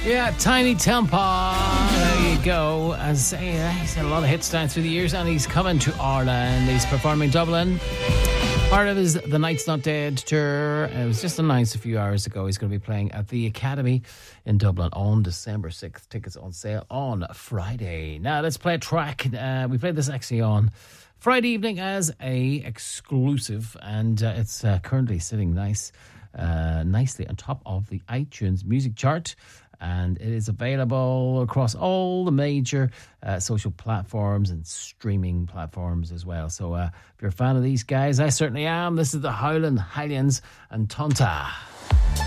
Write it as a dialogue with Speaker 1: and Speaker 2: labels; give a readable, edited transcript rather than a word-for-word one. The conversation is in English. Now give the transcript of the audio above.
Speaker 1: Yeah, Tiny Tempa. There you go. As he's had a lot of hits down through the years, and he's coming to Ireland. He's performing Dublin. Part of his The Night's Not Dead tour. It was just announced a few hours ago. He's going to be playing at the Academy in Dublin on December 6th. Tickets on sale on Friday. Now let's play a track. We played this actually on Friday evening as a exclusive, and it's currently sitting nicely on top of the iTunes music chart. And it is available across all the major social platforms and streaming platforms as well. So if you're a fan of these guys, I certainly am. This is the Howlin' Hellions and Tonta.